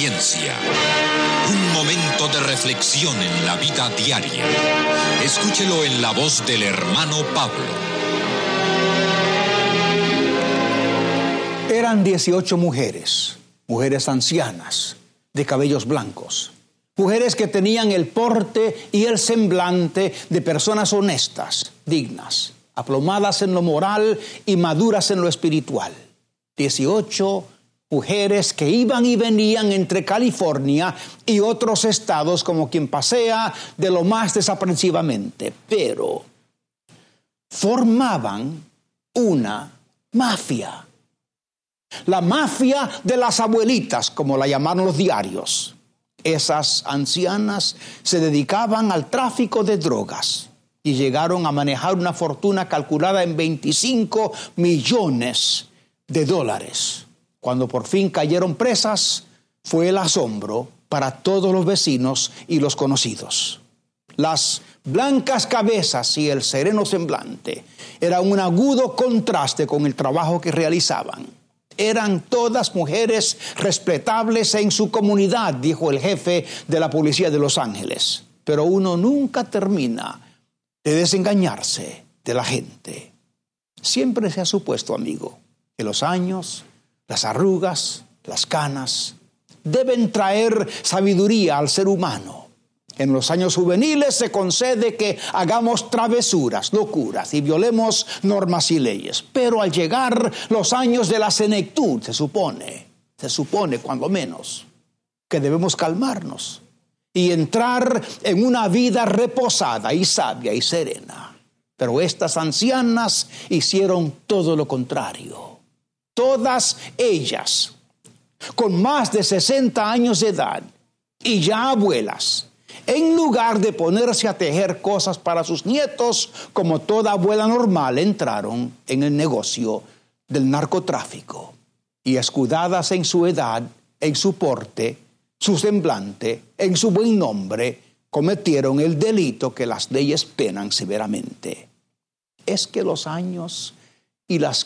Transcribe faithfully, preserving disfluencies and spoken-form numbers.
experiencia. Un momento de reflexión en la vida diaria. Escúchelo en la voz del hermano Pablo. Eran dieciocho mujeres, mujeres ancianas, de cabellos blancos. Mujeres que tenían el porte y el semblante de personas honestas, dignas, aplomadas en lo moral y maduras en lo espiritual. dieciocho mujeres que iban y venían entre California y otros estados como quien pasea de lo más desaprensivamente, pero formaban una mafia. La mafia de las abuelitas, como la llamaron los diarios. Esas ancianas se dedicaban al tráfico de drogas y llegaron a manejar una fortuna calculada en veinticinco millones de dólares. Cuando por fin cayeron presas, fue el asombro para todos los vecinos y los conocidos. Las blancas cabezas y el sereno semblante eran un agudo contraste con el trabajo que realizaban. Eran todas mujeres respetables en su comunidad, dijo el jefe de la policía de Los Ángeles. Pero uno nunca termina de desengañarse de la gente. Siempre se ha supuesto, amigo, que los años, las arrugas, las canas, deben traer sabiduría al ser humano. En los años juveniles se concede que hagamos travesuras, locuras y violemos normas y leyes. Pero al llegar los años de la senectud, se supone, se supone cuando menos, que debemos calmarnos y entrar en una vida reposada y sabia y serena. Pero estas ancianas hicieron todo lo contrario. Todas ellas, con más de sesenta años de edad y ya abuelas, en lugar de ponerse a tejer cosas para sus nietos, como toda abuela normal, entraron en el negocio del narcotráfico. Y escudadas en su edad, en su porte, su semblante, en su buen nombre, cometieron el delito que las leyes penan severamente. Es que los años y las